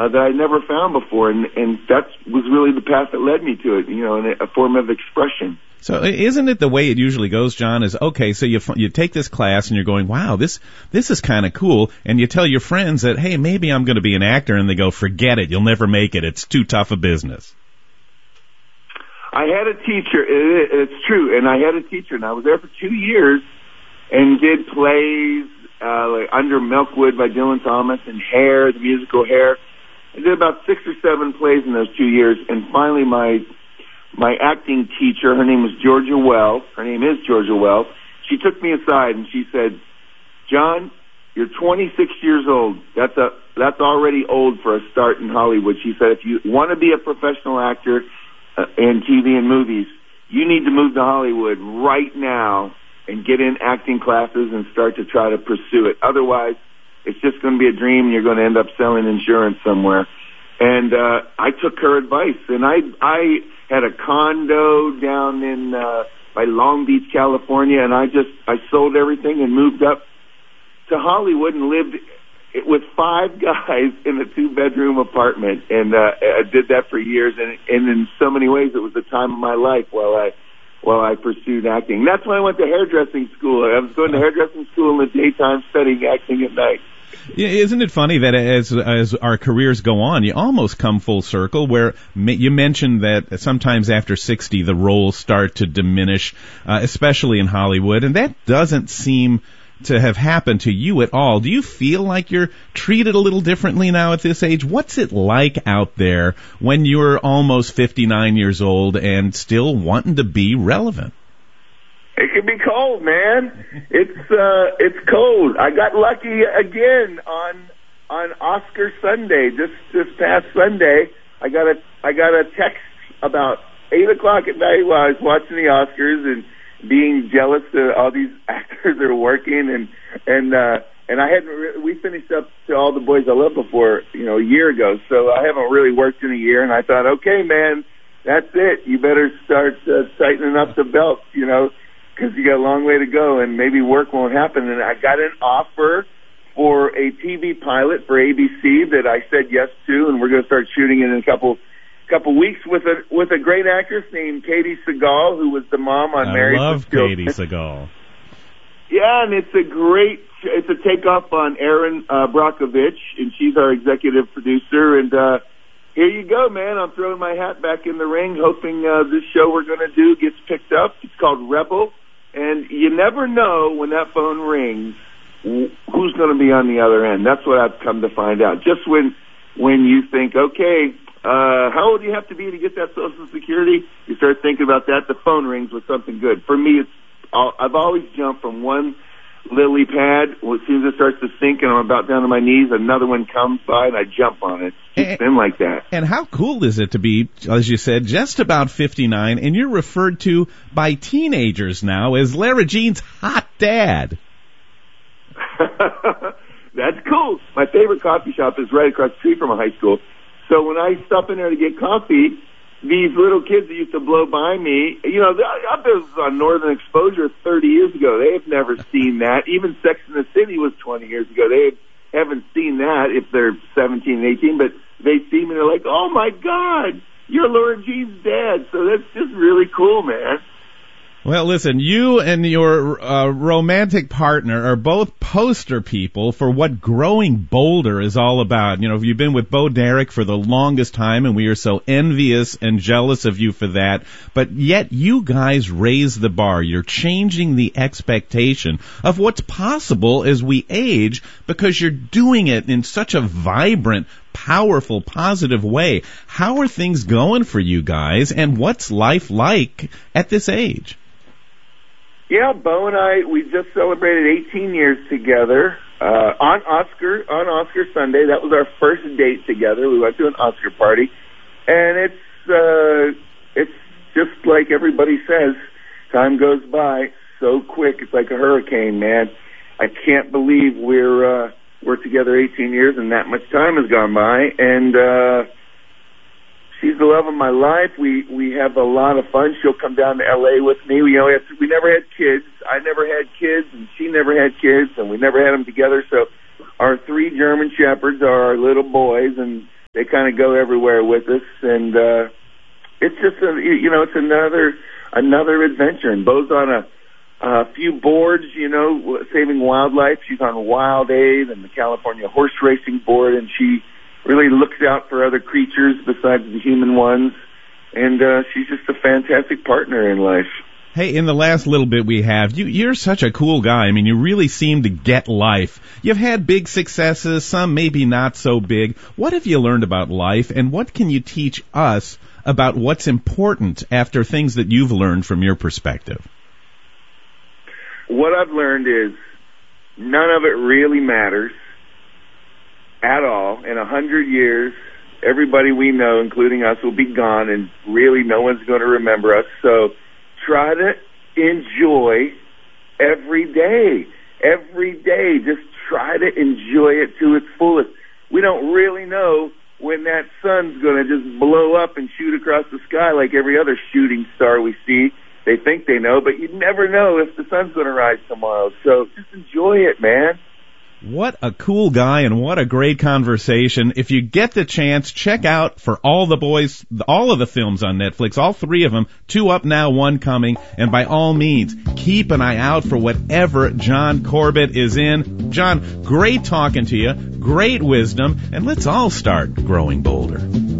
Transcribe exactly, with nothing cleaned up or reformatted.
uh, that I never found before, and and that was really the path that led me to it. You know, in a, a form of expression. So isn't it the way it usually goes, John, is, okay, so you you take this class and you're going, wow, this this is kind of cool, and you tell your friends that, hey, maybe I'm going to be an actor, and they go, forget it, you'll never make it, it's too tough a business. I had a teacher, it, it's true, and I had a teacher, and I was there for two years and did plays uh, like Under Milkwood by Dylan Thomas and Hair, the musical Hair. I did about six or seven plays in those two years, and finally my my acting teacher, her name was Georgia Well, her name is Georgia Well, she took me aside and she said, John, you're twenty-six years old. That's a that's already old for a start in Hollywood. She said, if you want to be a professional actor uh, in T V and movies, you need to move to Hollywood right now and get in acting classes and start to try to pursue it. Otherwise, it's just going to be a dream and you're going to end up selling insurance somewhere. And uh, I took her advice, and I I had a condo down in uh, by Long Beach, California, and I just I sold everything and moved up to Hollywood and lived with five guys in a two-bedroom apartment, and uh, I did that for years. And, and in so many ways, it was the time of my life while I while I pursued acting. That's when I went to hairdressing school. I was going to hairdressing school in the daytime, studying acting at night. Yeah, isn't it funny that as as our careers go on, you almost come full circle, where you mentioned that sometimes after sixty the roles start to diminish, uh, especially in Hollywood, and that doesn't seem to have happened to you at all. Do you feel like you're treated a little differently now at this age? What's it like out there when you're almost fifty-nine years old and still wanting to be relevant? It can be cold, man. It's uh, it's cold. I got lucky again on on Oscar Sunday. This this past Sunday, I got a I got a text about eight o'clock at night while I was watching the Oscars and being jealous that all these actors are working, and and uh, and I hadn't. Re- we finished up to All the Boys I Love before, you know, a year ago. So I haven't really worked in a year, and I thought, okay, man, that's it. You better start uh, tightening up the belt, you know. Because you got a long way to go, and maybe work won't happen. And I got an offer for a T V pilot for A B C that I said yes to, and we're going to start shooting it in a couple couple weeks with a with a great actress named Katie Seagal, who was the mom on I Married love with Children. Katie Seagal. Yeah, and it's a great it's a takeoff on Erin uh, Brockovich, and she's our executive producer. And uh, here you go, man. I'm throwing my hat back in the ring, hoping uh, this show we're going to do gets picked up. It's called Rebel. And you never know when that phone rings who's going to be on the other end. That's what I've come to find out. Just when when you think, okay, uh, how old do you have to be to get that Social Security? You start thinking about that. The phone rings with something good. For me, it's I've always jumped from one lily pad. Well, as soon as it starts to sink and I'm about down to my knees, another one comes by and I jump on it. It's been like that. And how cool is it to be, as you said, just about fifty-nine, and you're referred to by teenagers now as Lara Jean's hot dad? That's cool. My favorite coffee shop is right across the street from a high school. So when I stop in there to get coffee, these little kids that used to blow by me, you know, I was on Northern Exposure thirty years ago. They have never seen that. Even Sex and the City was twenty years ago. They haven't seen that if they're seventeen and eighteen, but they see me and they're like, oh, my God, you're Lara Jean's dad. So that's just really cool, man. Well, listen, you and your uh, romantic partner are both poster people for what growing bolder is all about. You know, you've been with Bo Derek for the longest time, and we are so envious and jealous of you for that. But yet you guys raise the bar. You're changing the expectation of what's possible as we age because you're doing it in such a vibrant, powerful, positive way. How are things going for you guys, and what's life like at this age? Yeah, Bo and I, we just celebrated eighteen years together uh, on Oscar on Oscar Sunday. That was our first date together. We went to an Oscar party, and it's uh, it's just like everybody says, time goes by so quick. It's like a hurricane, man. I can't believe we're uh, we're together eighteen years, and that much time has gone by. And uh, she's the love of my life. We we have a lot of fun. She'll come down to L A with me. We, you know, we, have, we never had kids. I never had kids, and she never had kids, and we never had them together. So our three German shepherds are our little boys, and they kind of go everywhere with us, and uh, it's just a, you know, it's another another adventure. And Bo's on a, a few boards, you know, saving wildlife. She's on Wild Aid and the California Horse Racing Board, and she really looks out for other creatures besides the human ones. And uh, she's just a fantastic partner in life. Hey, in the last little bit we have, you, you're such a cool guy. I mean, you really seem to get life. You've had big successes, some maybe not so big. What have you learned about life, and what can you teach us about what's important after things that you've learned from your perspective? What I've learned is none of it really matters at all. In a hundred years, everybody we know, including us, will be gone, and really no one's going to remember us. So try to enjoy every day. Every day, just try to enjoy it to its fullest. We don't really know when that sun's going to just blow up and shoot across the sky like every other shooting star we see. They think they know, but you never know if the sun's going to rise tomorrow. So just enjoy it, man. What a cool guy, and what a great conversation. If you get the chance, check out For All the Boys, all of the films on Netflix, all three of them, two up now, one coming, and by all means, keep an eye out for whatever John Corbett is in. John, great talking to you, great wisdom, and let's all start growing bolder.